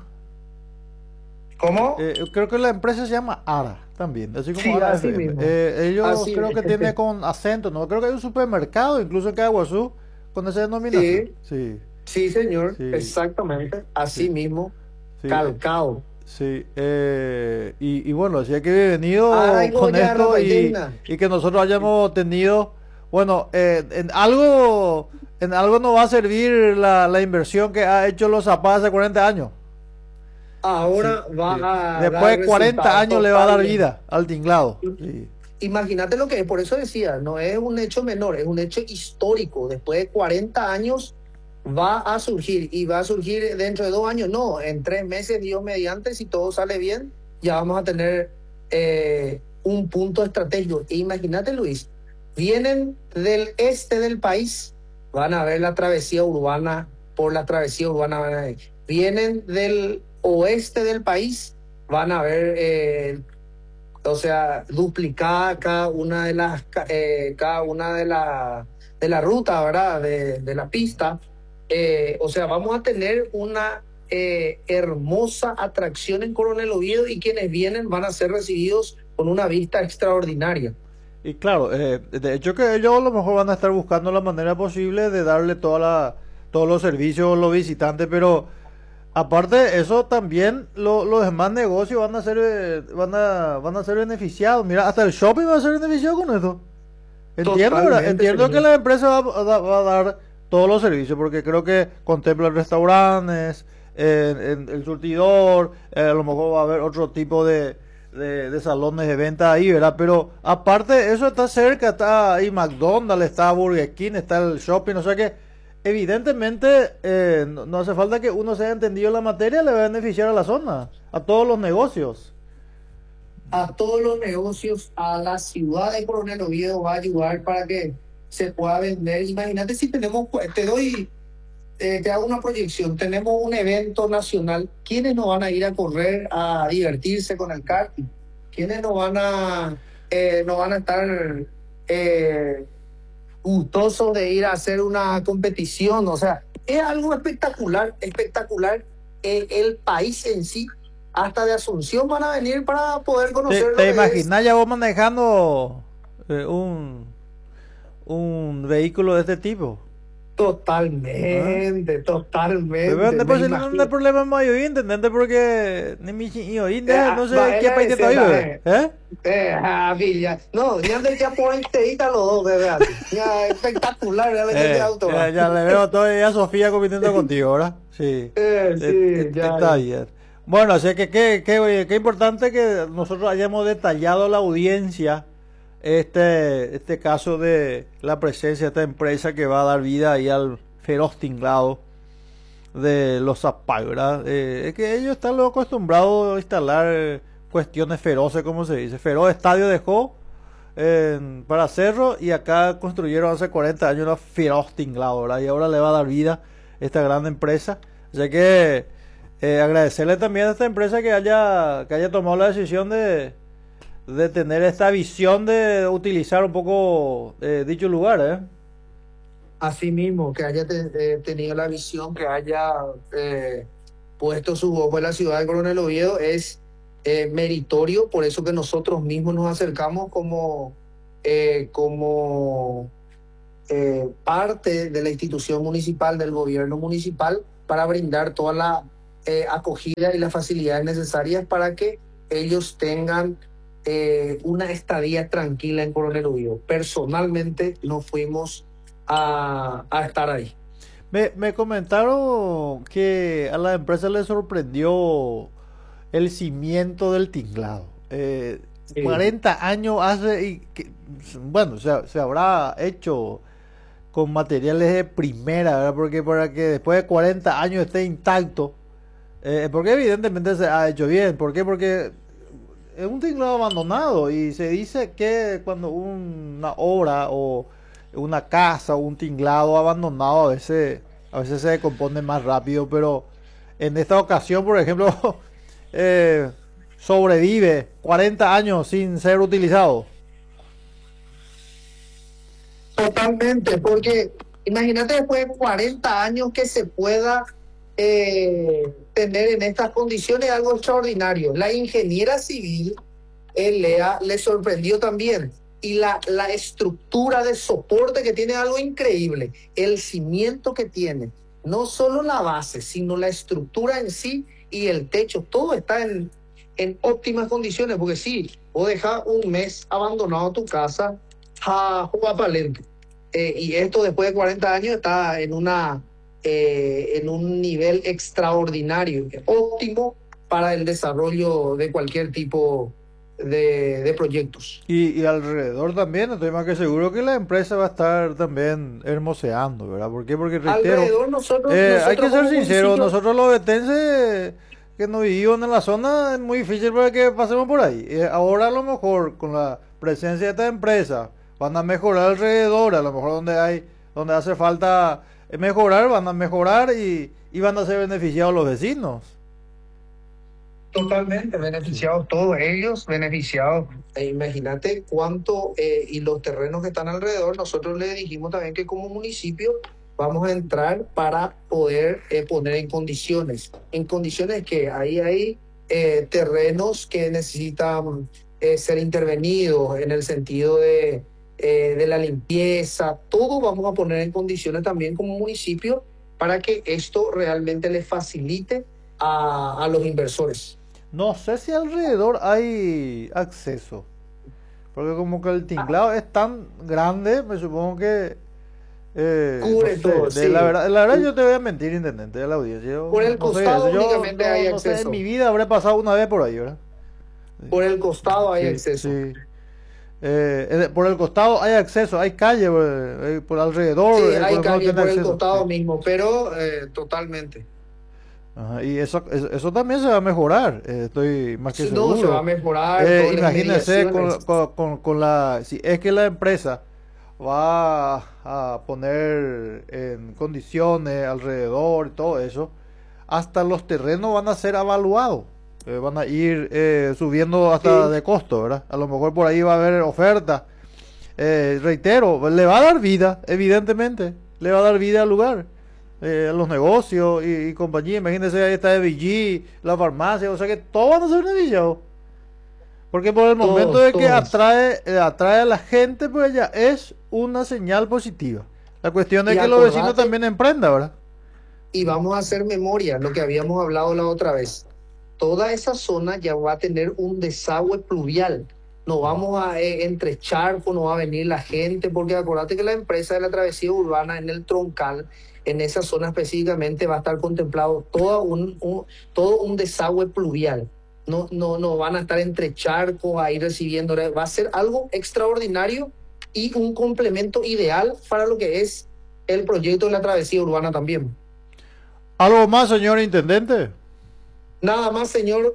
¿Cómo? Eh, creo que la empresa se llama ARA también, así como Sí, ARA así F M. mismo. Eh, ellos Así creo que es. tiene con acento, ¿no? Creo que hay un supermercado, incluso en Caguazú, con esa denominación. Sí, Sí, sí, señor, sí, exactamente, así sí, mismo, sí. calcado. Sí, eh, y, y bueno, así que he venido Ay, con Goya, esto, y, Rapayena. y que nosotros hayamos tenido, bueno, eh, en algo, en algo nos va a servir la, la inversión que ha hecho los zapatos hace cuarenta años. Sí, Ahora va sí. a Después dar de cuarenta resultados años le va a dar totalmente. vida al tinglado. Sí, Imagínate lo que es, por eso decía, no es un hecho menor, es un hecho histórico. Después de cuarenta años va a surgir, y va a surgir dentro de dos años, no, en tres meses, Dios mediante, si todo sale bien, ya vamos a tener eh, un punto estratégico. E imagínate, Luis, vienen del este del país, van a ver la travesía urbana, por la travesía urbana van a ver. Vienen del oeste del país, van a ver, eh, o sea, duplicada cada una de las, ca- eh, cada una de la, de la ruta, ¿verdad? De, de la pista. Eh, o sea, vamos a tener una eh, hermosa atracción en Coronel Oviedo, y quienes vienen van a ser recibidos con una vista extraordinaria. y claro, eh, de hecho que ellos a lo mejor van a estar buscando la manera posible de darle toda la, todos los servicios a los visitantes, pero aparte de eso también lo- los demás negocios van a ser, eh, van a, van a ser beneficiados. Mira, hasta el shopping va a ser beneficiado con esto. Entiendo, ¿verdad? Totalmente, Entiendo que señor. la empresa va, a da- va a dar todos los servicios, porque creo que contempla restaurantes, eh, en- el surtidor, eh, a lo mejor va a haber otro tipo de, de, de salones de venta ahí, ¿verdad? Pero aparte de eso está cerca, está ahí McDonald's, está Burger King, está el shopping, o sea que evidentemente eh, no, no hace falta que uno se haya entendido la materia, le va a beneficiar a la zona, a todos los negocios. A todos los negocios, a la ciudad de Coronel Oviedo va a ayudar para que se pueda vender. Imagínate si tenemos, pues, te doy, eh, te hago una proyección, tenemos un evento nacional, ¿quiénes no van a ir a correr, a divertirse con el karting? ¿Quiénes no van a, eh, no van a estar eh, gustosos de ir a hacer una competición? O sea, es algo espectacular, espectacular. Eh, el país en sí, hasta de Asunción van a venir para poder ¿Te, conocer lo te que es. imaginas ya vos manejando eh, un, un vehículo de este tipo? ¿Ah? Totalmente, Pero totalmente. después Me si no hay imagino. problema más yo ¿entendés? Porque ni mi hijo, Eh, no ah, sé va, qué era país está ese, ahí, va, bebé. eh. ¿Eh? Eh, ah, Villa. No, ya de ya por enterita los dos, bebé. así. Ya, espectacular, ya le ese Eh, auto. ya, va. ya le veo todavía a Sofía compitiendo contigo, ¿verdad? Sí. Eh, Eh, sí, eh, ya, está ya. bien. Bueno, así que qué, qué, oye, qué importante que nosotros hayamos detallado a la audiencia este, este caso de la presencia de esta empresa que va a dar vida ahí al feroz tinglado de los Zapag, ¿verdad? Eh, es que ellos están luego acostumbrados a instalar eh, cuestiones feroces, como se dice. Feroz Estadio dejó en- para Cerro, y acá construyeron hace cuarenta años una feroz tinglado, ¿verdad? Y ahora le va a dar vida esta gran empresa. Así que eh, agradecerle también a esta empresa que haya, que haya tomado la decisión de, de tener esta visión de utilizar un poco eh, dicho lugar, ¿eh? Así mismo, que haya te- eh, tenido la visión, que haya eh, puesto su ojo en la ciudad de Coronel Oviedo, es eh, meritorio, por eso que nosotros mismos nos acercamos como eh, como eh, parte de la institución municipal, del gobierno municipal, para brindar toda la eh, acogida y las facilidades necesarias para que ellos tengan eh, una estadía tranquila en Coronel Ubió. Personalmente no fuimos a, a estar ahí. Me, me comentaron que a la empresa le sorprendió el cimiento del tinglado. Eh, Sí. cuarenta años hace y que, bueno, se, se habrá hecho con materiales de primera, ¿verdad? Porque para que después de cuarenta años esté intacto, eh, porque evidentemente se ha hecho bien. ¿Por qué? Porque es un tinglado abandonado y se dice que cuando una obra o una casa o un tinglado abandonado a veces, a veces se decompone más rápido, pero en esta ocasión, por ejemplo, eh, sobrevive cuarenta años sin ser utilizado. Totalmente, porque imagínate después de cuarenta años que se pueda eh, tener en estas condiciones algo extraordinario. La ingeniera civil, eh, Lea, le sorprendió también. Y la, la estructura de soporte que tiene algo increíble. El cimiento que tiene. No solo la base, sino la estructura en sí y el techo. Todo está en, en óptimas condiciones. Porque sí, vos dejas un mes abandonado tu casa a jugar palento. Eh, y esto después de cuarenta años está en, una, eh, en un nivel extraordinario, óptimo para el desarrollo de cualquier tipo de, de proyectos. Y, y alrededor también, estoy más que seguro que la empresa va a estar también hermoseando, ¿verdad? ¿Por qué? Porque reitero, Alrededor nosotros, eh, nosotros hay que ser como sinceros, municipio, nosotros los vetenses que no vivimos en la zona es muy difícil para que pasemos por ahí. Eh, ahora a lo mejor con la presencia de esta empresa van a mejorar alrededor, a lo mejor donde hay, donde hace falta mejorar, van a mejorar y, y van a ser beneficiados los vecinos. totalmente beneficiados todos ellos, beneficiados. E imagínate cuánto, eh, y los terrenos que están alrededor, nosotros le dijimos también que como municipio vamos a entrar para poder eh, poner en condiciones, en condiciones que ahí hay eh, terrenos que necesitan eh, ser intervenidos en el sentido de, eh, de la limpieza, todo vamos a poner en condiciones también como municipio para que esto realmente le facilite a, a los inversores. No sé si alrededor hay acceso, porque como que el tinglado es tan grande, me supongo que eh, Cubre no sé, todo, de sí. la verdad, la verdad yo te voy a mentir, intendente de la audiencia. Yo Por el no sé costado eso. Yo únicamente no, hay no sé, en acceso. mi vida habré pasado una vez por ahí, ¿verdad? Por el costado hay Sí, acceso. sí. Eh, eh, por el costado hay acceso, hay calle, eh, por alrededor, Sí, eh, hay por, no calle tiene por el acceso. costado Sí. mismo, pero eh, totalmente. Ajá, y eso, eso, eso también se va a mejorar, eh, estoy más que Si no, se va a seguro. mejorar Eh, con las imagínense con, mediaciones. con, con, con la, si es que la empresa va a poner en condiciones alrededor y todo eso, hasta los terrenos van a ser evaluados, eh, van a ir eh, subiendo hasta Sí, de costo, ¿verdad? A lo mejor por ahí va a haber oferta. Eh, reitero, le va a dar vida, evidentemente, le va a dar vida al lugar, eh, a los negocios y, y compañía. Imagínense, ahí está B G, la farmacia, o sea que todos van a ser beneficiados. Porque por el momento todos, de que todos. atrae, eh, atrae a la gente, pues ya es una señal positiva. La cuestión es Y que los vecinos acordate, también emprendan, ¿verdad? y vamos a hacer memoria, lo que habíamos hablado la otra vez. Toda esa zona ya va a tener un desagüe pluvial. No vamos a eh, entre charcos, no va a venir la gente, porque acordate que la empresa de la travesía urbana en el Troncal, en esa zona específicamente, va a estar contemplado todo un, un- todo un desagüe pluvial. No, no, no van a estar entre charcos ahí recibiendo. Va a ser algo extraordinario y un complemento ideal para lo que es el proyecto de la travesía urbana también. ¿Algo más, señor intendente? Nada más, señor.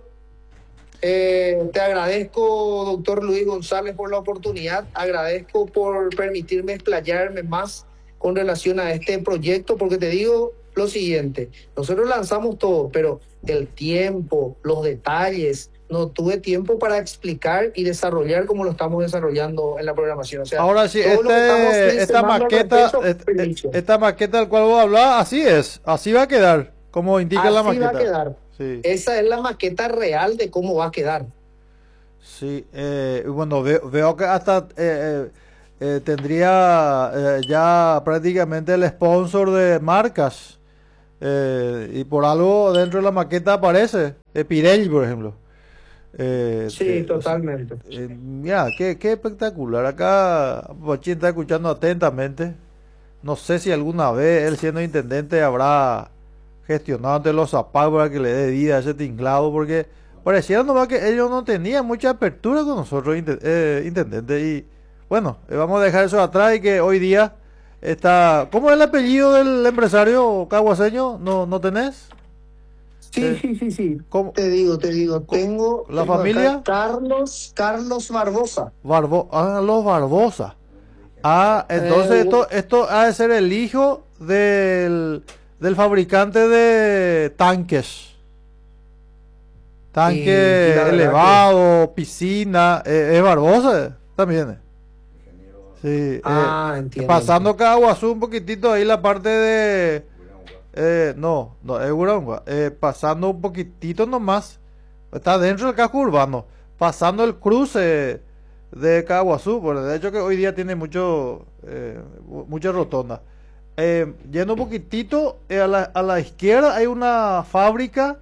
Eh, te agradezco, doctor Luis González, por la oportunidad. Agradezco por permitirme explayarme más con relación a este proyecto, porque te digo lo siguiente, nosotros lanzamos todo, pero el tiempo, los detalles, no tuve tiempo para explicar y desarrollar como lo estamos desarrollando en la programación. O sea, Ahora sí, todo lo que estamos este, esta mencionando al maqueta, respecto, et- et- permiso. esta maqueta del cual vos hablás, así es, así va a quedar, como indica la Así va a maqueta. quedar. Sí. Esa es la maqueta real de cómo va a quedar. Sí, eh, bueno, veo, veo que hasta eh, eh, eh, tendría eh, ya prácticamente el sponsor de marcas. Eh, y por algo dentro de la maqueta aparece eh, Pirelli, por ejemplo. Eh, Sí, eh, o sea, totalmente. eh, mira, qué, qué espectacular. Acá Bochín está escuchando atentamente. No sé si alguna vez él siendo intendente habrá gestionado ante los zapatos para que le dé vida a ese tinglado, porque pareciera nomás que ellos no tenían mucha apertura con nosotros, inte- eh, intendente. Y bueno, eh, vamos a dejar eso atrás y que hoy día está... ¿Cómo es el apellido del empresario caguaseño? ¿No, no tenés? Sí, Eh, sí, sí, sí. ¿cómo? Te digo, te digo, Co- tengo, ¿La tengo acá familia? Carlos, Carlos Barbosa. Barbo ah, los Barbosa. Ah, Eh, entonces esto, esto ha de ser el hijo del, del fabricante de tanques. y la Tanque verdad que, elevado, piscina. Eh, es Barbosa también. eh. Sí, eh, ah, entiendo, pasando entiendo. Caguazú un poquitito ahí la parte de... eh, no, no, es Uranga. Eh, pasando un poquitito nomás. Está dentro del casco urbano. Pasando el cruce de Caguazú. Bueno, de hecho que hoy día tiene mucho, eh, mu- mucha rotonda. Eh, yendo un poquitito eh, a la, a la izquierda hay una fábrica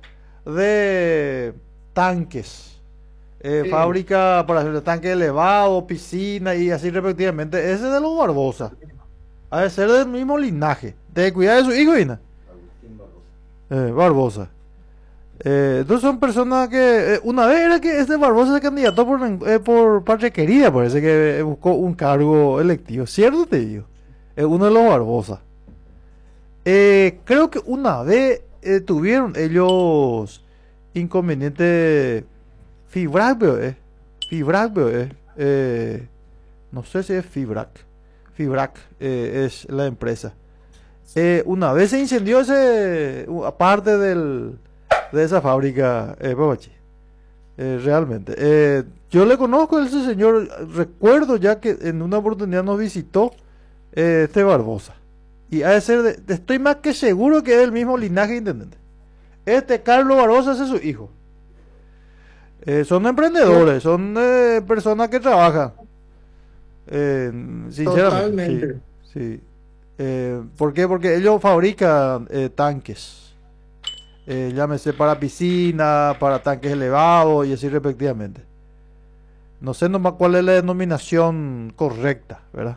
de tanques. Eh, Sí. fábrica para hacer tanque elevado, piscina y así respectivamente. Ese es de los Barbosa. Ha de ser del mismo linaje. De cuidar de su hijo, Ina. Eh, Barbosa. Eh, entonces son personas que... eh, una vez era que este Barbosa se candidató por, eh, por Patria Querida, parece que eh, buscó un cargo electivo. ¿Cierto te digo? Es uno de los Barbosa. Eh, creo que una vez eh, tuvieron ellos inconveniente. Fibrac, veo, eh. Fibrac, veo, eh. Eh, no sé si es Fibrac. Fibrac eh, es la empresa. Eh, una vez se incendió ese, u- aparte del, de esa fábrica, eh, Papachi. Eh, realmente. Eh, yo le conozco a ese señor, recuerdo ya que en una oportunidad nos visitó eh, este Barbosa. Y ha de ser, de- estoy más que seguro que es el mismo linaje de intendente. Este Carlos Barbosa ese es su hijo. Eh, son To- emprendedores, son eh, personas que trabajan. Eh, sinceramente, sí, Totalmente. sí. Eh, ¿por qué? Porque ellos fabrican eh, tanques. Eh, llámese para piscina, para tanques elevados y así respectivamente. No sé nomás cuál es la denominación correcta, ¿verdad?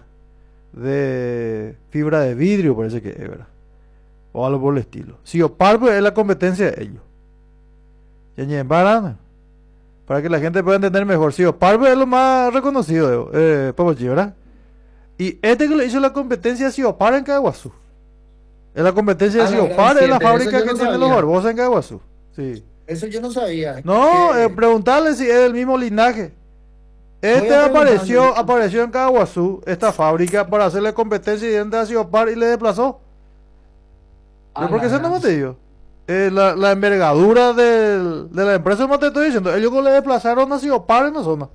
De fibra de vidrio parece que es, ¿verdad? O algo por el estilo. Si Opal pues, es la competencia de ellos. Ñeñe Barana, para que la gente pueda entender mejor. Si Opal pues, es lo más reconocido, eh, Papachi, ¿verdad? Y este que le hizo la competencia a Siopar en Caguazú. Es la competencia de A la gran Siopar, es la siete, eso fábrica yo que no tiene los sabía. Barbosa en Caguazú. Sí. Eso yo no sabía. No, eh, Que preguntarle si es del mismo linaje. voy Este a preguntarle. apareció, apareció en Caguazú, esta fábrica, para hacerle competencia y de a Siopar y le desplazó. ¿Pero A por la qué se gran no te digo? Eh, la, la envergadura del- de la empresa, no te estoy diciendo. Ellos le desplazaron a Siopar en la zona.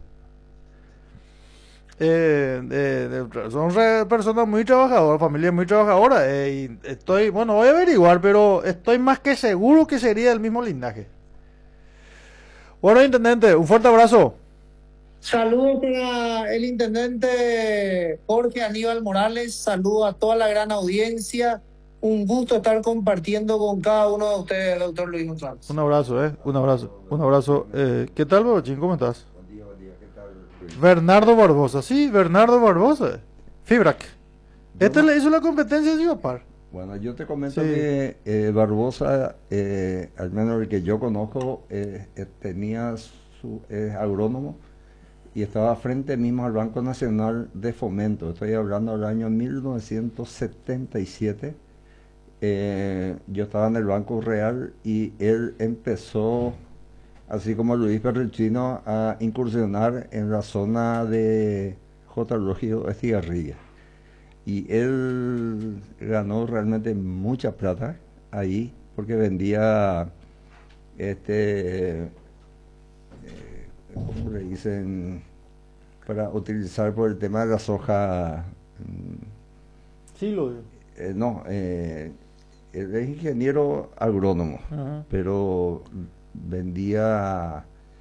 Eh, eh, de- son re- personas muy trabajadoras, familias muy trabajadoras. Eh, y estoy, bueno, voy a averiguar, pero estoy más que seguro que sería el mismo linaje. Bueno, intendente, un fuerte abrazo. Saludos para el intendente Jorge Aníbal Morales, saludos a toda la gran audiencia. Un gusto estar compartiendo con cada uno de ustedes, doctor Luis González. Un abrazo, eh. Un abrazo. Un abrazo. Eh, ¿qué tal, Borochín? ¿Cómo estás? Bernardo Barbosa. Sí, Bernardo Barbosa. Fibrac. Yo Este no- le hizo la competencia de Siopar. Bueno, yo te comento Sí. que eh, Barbosa, eh, al menos el que yo conozco, eh, eh, tenía su es agrónomo y estaba frente mismo al Banco Nacional de Fomento. Estoy hablando del año mil novecientos setenta y siete. Eh, yo estaba en el Banco Real y él empezó, así como Luis Perrechino, a incursionar en la zona de J. Rogio Estigarribia. Y él ganó realmente mucha plata ahí porque vendía, este, eh, ¿cómo le dicen? Para utilizar por el tema de la soja. mm, Sí, lo digo. eh, no, eh, él es ingeniero agrónomo, Ajá. pero vendía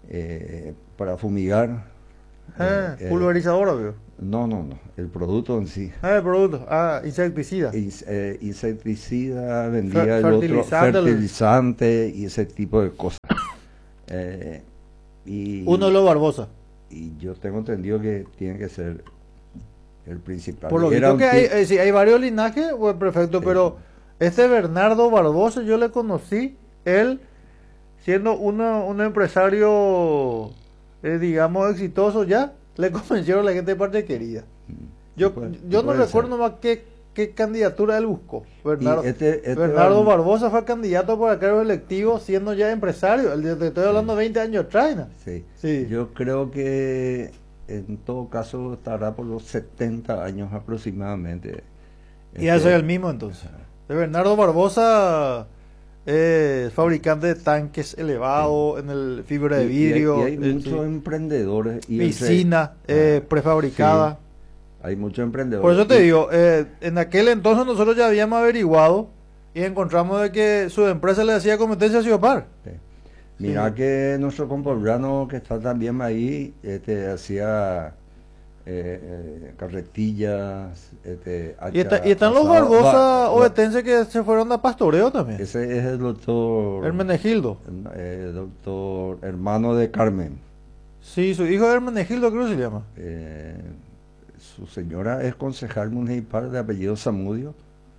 eh, para fumigar. Ah, eh, eh, pulverizadora, veo. no, no, no, el producto en sí. Ah, el producto. Ah, insecticida. Ins- eh, insecticida, vendía Fer- el otro fertilizante, el- fertilizante y ese tipo de cosas. Eh, y, Uno de los Barbosa. y yo tengo entendido que tiene que ser el principal. Por lo Era visto un que hay, ti- eh, sí, hay varios linajes, pues perfecto, Sí. pero este Bernardo Barbosa yo le conocí, él siendo uno, un empresario, eh, digamos, exitoso ya, le convencieron a la gente de parte querida. Yo, Sí, puede- yo no puede recuerdo ser. nomás qué, qué candidatura él buscó. Bernardo, Y este- este Bernardo Bar- Barbosa fue candidato para cargos electivos siendo ya empresario. El de- te estoy hablando veinte años atrás, ¿no? Sí. Sí. Yo creo que en todo caso estará por los setenta años aproximadamente. Y Este, ese es el mismo entonces. De Bernardo Barbosa, eh, fabricante de tanques elevados en el fibra de y- y hay- vidrio, Y hay, eh, muchos sí. emprendedores. Y entre- piscina eh, Ah, prefabricada. sí, hay muchos emprendedores. Por eso te Y- digo, eh, en aquel entonces nosotros ya habíamos averiguado y encontramos de que su empresa le hacía competencia a Ciopar. Sí. Mira Sí. que nuestro compoblano que está también ahí, este, hacía eh, eh, carretillas, este, Y, está- hacha, y están los asado. Barbosa Va- va- ovetenses que se fueron a pastoreo también. Ese es el doctor, Hermenegildo. eh, doctor hermano de Carmen. Sí, su hijo es Hermenegildo, creo que se llama. Eh, su señora es concejal municipal de apellido Zamudio,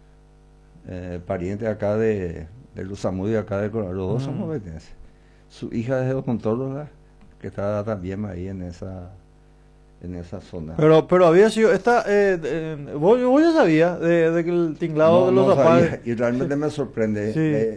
eh, pariente acá de, de los Zamudio, acá de Coronel. Los dos Mm. somos ovetenses. Su hija es odontóloga, que está también ahí en esa en esa zona. Pero, pero había sido, esta, eh, eh, vos, vos ya sabías de, de que el tinglado No, de los no zapatos. sabía, y realmente me sorprende. Sí. Eh,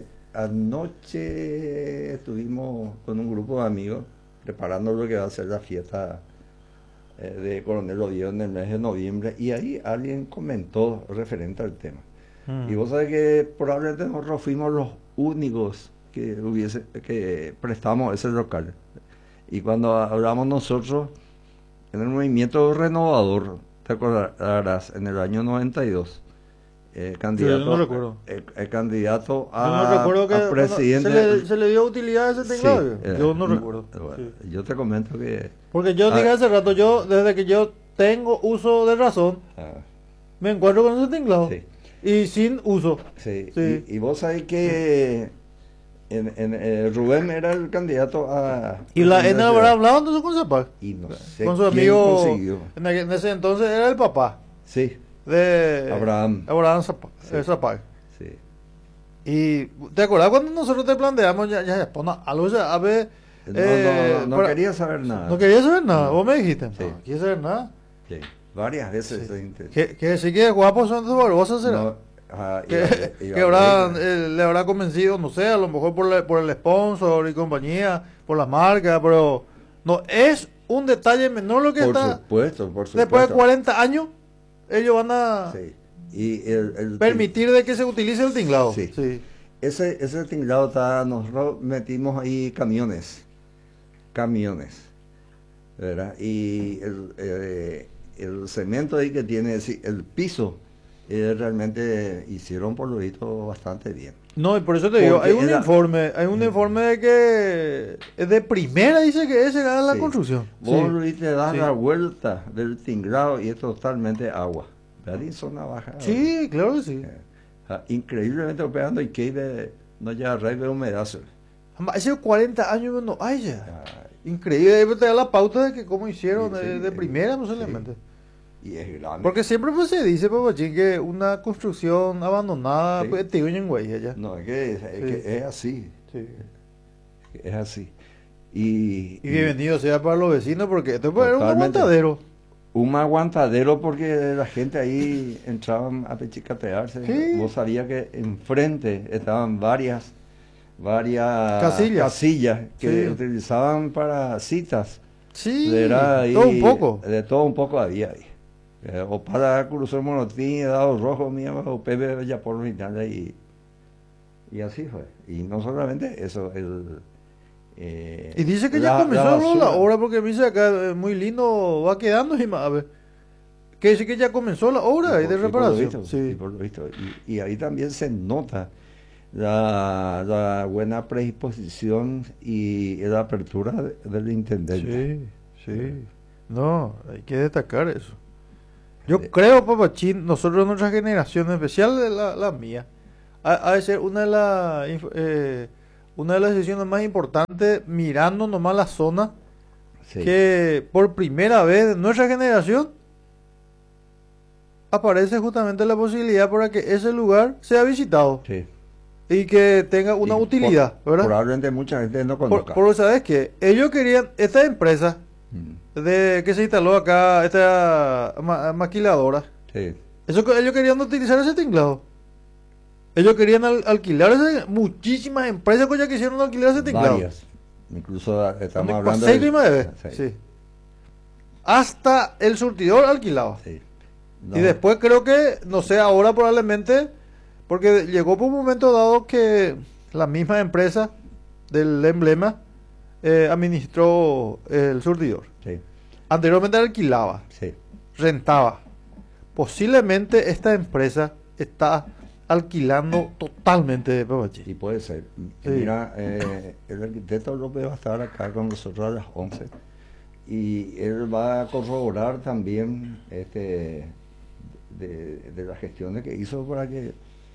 anoche estuvimos con un grupo de amigos preparando lo que va a ser la fiesta eh, de Coronel Oviedo en el mes de noviembre, y ahí alguien comentó referente al tema. Mm. Y vos sabés que probablemente nosotros fuimos los únicos que hubiese que prestamos ese local. Y cuando hablamos nosotros en el movimiento renovador, te acordarás, en el año noventa y dos, eh, candidato, Sí, yo no recuerdo. eh, eh, candidato Yo no a, recuerdo que a bueno, presidente. se, le, se le dio utilidad a ese Sí, tinglado. eh, yo no, recuerdo. bueno, Sí. Yo te comento que Porque yo Ah. dije hace rato, yo desde que yo tengo uso de razón, ah, me encuentro con ese tinglado. sí, Y sin uso. sí, Sí. Y, y vos sabés que en, en, eh, Rubén era el candidato a Y la presidente N de habrá ciudad. hablado entonces con Zapac. Y no sé Con su quién amigo. consiguió. En, aquel- en ese entonces era el papá Sí, de Abraham. Abraham Zapac. Sí. eh, Zapac. sí. Y ¿te acuerdas cuando nosotros te planteamos ya, ya, pon algo ya, a ver, No, eh, no, no para- quería saber nada. no quería saber nada, No. vos me dijiste, Sí. no quieres saber nada. Sí, varias veces Sí. se intentó. Que, que sí que guapos son tus Barbosa será. No, ajá, que iba- iba que habrá, bien. eh, le habrá convencido, no sé, a lo mejor por, la- por el sponsor y compañía, por la marca, pero no es un detalle menor lo que Por está. supuesto, por supuesto. Después de cuarenta años, ellos van a Sí. Y el, el permitir de que se utilice el tinglado. Sí. Sí. Ese, ese tinglado está, nosotros metimos ahí camiones, camiones, ¿verdad? Y el, eh, el cemento ahí que tiene, sí, el piso, eh, realmente hicieron por lo visto bastante bien. No, y por eso te digo, Porque hay un era- informe, hay un informe de que es de primera, dice que ese gana la Sí. construcción. Vos Sí. Luis, te das Sí. la vuelta del tinglado y es totalmente agua, ¿verdad? Y zona baja. Sí, claro que sí. Eh, ah, increíblemente operando y que de- no ya arraigo de humedad. Hace cuarenta años no hay ya. Ah, Increíble, ahí te da la pauta de que cómo hicieron Sí, sí, de, de eh, primera sí. posiblemente. y es grande. Porque siempre pues, se dice, Papachín, que una construcción abandonada, Sí. pues te en güey allá. No, es que es, es Sí. que es así, Sí. es así. Y, Y bienvenido sea para los vecinos, porque esto pues, era un Totalmente. aguantadero. un aguantadero porque la gente ahí entraban a pechicatearse. Sí. Vos sabías que enfrente estaban varias, varias Casillas. casillas que Sí. utilizaban para citas. Sí, Era ahí- todo un poco. De todo un poco había ahí. Eh, o para cruzar Monotín, Dado Rojo, mío, o Pepe ya por final y, y así fue. Y no solamente eso, el... eh, Y dice que ya la- comenzó la la, basura. obra, porque me dice acá, eh, muy lindo, va quedando y más, a ver. Que dice que ya comenzó la obra Y ahí de por- y por lo reparación. visto, y Sí. por lo visto. Y, y ahí también se nota la, la buena predisposición y la apertura de- del intendente. Sí, sí. No, hay que destacar eso. Yo Eh. creo, Papachín, nosotros, nuestra generación, en especial la, la mía, ha, ha de ser una de, la, inf- eh, una de las decisiones más importantes, mirando nomás la zona, Sí, que por primera vez en nuestra generación aparece justamente la posibilidad para que ese lugar sea visitado sí. y que tenga una Y utilidad, por- ¿verdad? Probablemente mucha gente no Por, conozca. por, ¿sabes qué? Ellos querían, esta empresa Mm, de que se instaló acá, esta ma- maquiladora, sí, eso que ellos querían utilizar ese tinglado. Ellos querían al- alquilar ese, muchísimas empresas que ya quisieron alquilar ese tinglado. varias. Incluso eh, estamos Donde hablando pasé y me ve. sí, Sí. Hasta el surtidor alquilaba. sí. Y No, después creo que, no sé, ahora probablemente, porque llegó por un momento dado que la misma empresa del emblema eh, administró el surtidor. sí, Anteriormente alquilaba, sí. rentaba. Posiblemente esta empresa está alquilando totalmente de Papachi. Y puede ser. Sí. Mira, eh, el arquitecto López va a estar acá con nosotros a las once y él va a corroborar también este de, de las gestiones que hizo para que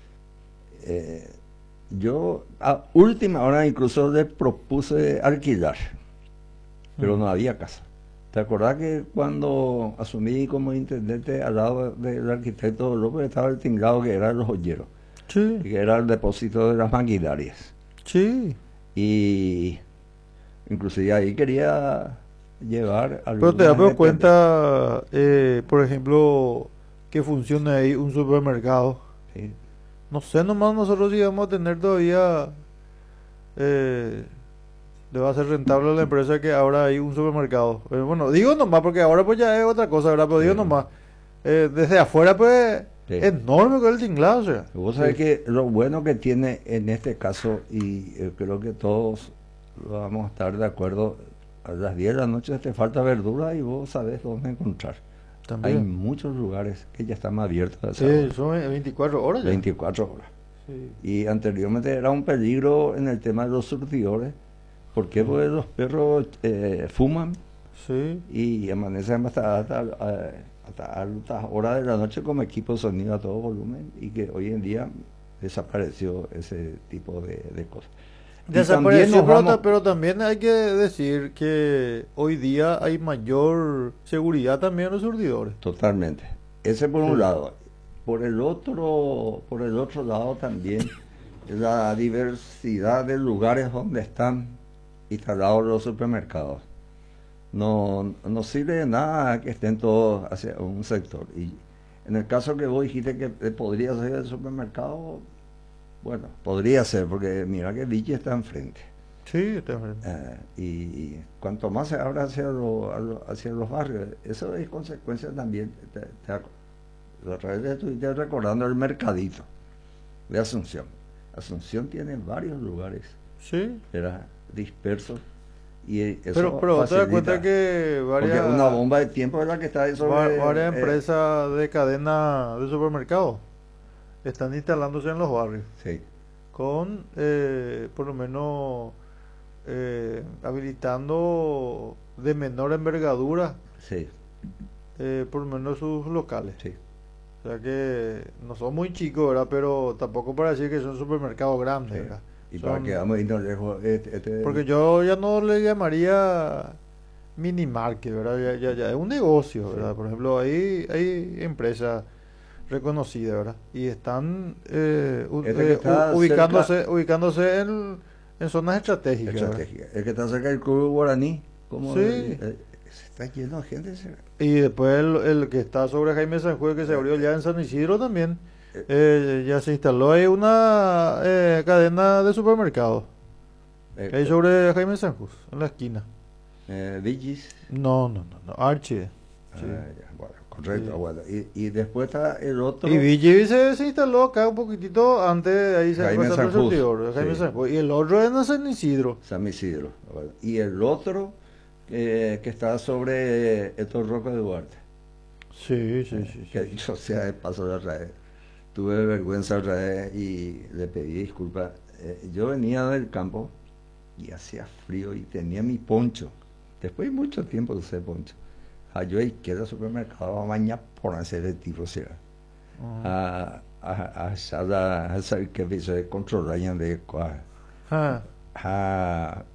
eh, yo a última hora incluso le propuse alquilar, pero Mm. no había casa. ¿Te acordás que cuando asumí como intendente al lado del arquitecto López estaba el tinglado que era los joyeros, Sí, que era el depósito de las maquinarias? sí. Y inclusive ahí quería llevar Pero te das algunas cuenta, eh, por ejemplo, que funcione ahí un supermercado. dependencias. Sí, No sé, nomás nosotros si vamos a tener todavía, eh, le va a ser rentable a la empresa que ahora hay un supermercado. Eh, bueno, digo nomás porque ahora pues ya es otra cosa, ¿verdad? Pero digo Sí. nomás, eh, desde afuera pues Sí. enorme con el tinglado, o sea. Vos sabés Sí. que lo bueno que tiene en este caso, y eh, creo que todos vamos a estar de acuerdo, a las diez de la noche te falta verdura y vos sabés dónde encontrar. Hay También. muchos lugares que ya están abiertos a esa Sí, hora, son veinticuatro horas ya. veinticuatro horas. Sí. Y anteriormente era un peligro en el tema de los surtidores. ¿Por qué? Porque los perros eh, fuman Sí. y amanecen hasta, hasta, eh, hasta altas horas de la noche con equipo de sonido a todo volumen, y que hoy en día desapareció ese tipo de, de cosas. Y también Desapareció, nos pero, vamos- ta- pero también hay que decir que hoy día hay mayor seguridad también en los surtidores. Totalmente. Ese por un Sí. lado. Por el otro, por el otro lado también la diversidad de lugares donde están instalados los supermercados. No, no sirve de nada que estén todos hacia un sector. Y en el caso que vos dijiste que eh, podría ser el supermercado, bueno, podría ser, porque mira que Vichy está enfrente. Sí, está bien. Eh, y, y cuanto más se abra hacia, lo- a lo- hacia los barrios, eso es consecuencia también. Te, te, ac- la otra vez estuviste recordando el mercadito de Asunción. Asunción tiene varios lugares, Sí. era dispersos, y eh, eso Pero, pero te das facilita, cuenta que varias, porque una bomba de tiempo es la que está ahí va- sobre varias eh, empresas de cadena de supermercados están instalándose en los barrios sí, con, eh, por lo menos, eh, habilitando de menor envergadura, sí, eh, por lo menos sus locales. sí. O sea que no son muy chicos, ¿verdad? Pero tampoco para decir que son supermercados grandes, Sí. ¿verdad? Y Son- para que vamos a irnos lejos, este, este- Porque yo ya no le llamaría mini market, ¿verdad? Ya, ya, ya es un negocio, ¿verdad? Sí. Por ejemplo, hay, hay empresas reconocidas, ¿verdad? Y están eh, u- Este que eh, está u- ubicándose, ubicándose en, en zonas estratégicas, ¿verdad? estratégica. El que está cerca del club guaraní, como Sí. eh, eh, está lleno de gente. se- Y después el, el que está sobre Jaime Sanjurjo, que se abrió ya en San Isidro también, eh, ya se instaló ahí una eh, cadena de supermercados. eh, Ahí sobre Jaime Sanjurjo, en la esquina. eh, Villis. No, no, no, no, Archie. Sí. Ah, ya, bueno, correcto, Sí. bueno. Y, y después está el otro. Y Villivi se, se instaló acá un poquitito antes, ahí se Jaime pasando el Sanjurjo, surtidor, Jaime sí. Sanjurjo. Y el otro es en San Isidro. San Isidro. Bueno. Y el otro eh, que está sobre Héctor Roca de Duarte. Sí, sí, sí. Que sí. dicho sea de paso de otra vez. tuve vergüenza otra vez y le pedí disculpas. Eh, yo venía del campo y hacía frío y tenía mi poncho. Después de mucho tiempo usé poncho. Ah, yo que era supermercado a bañar por hacer el tipo, será. A a a sada a saber que hizo de controlar ya de cuál. Ah, A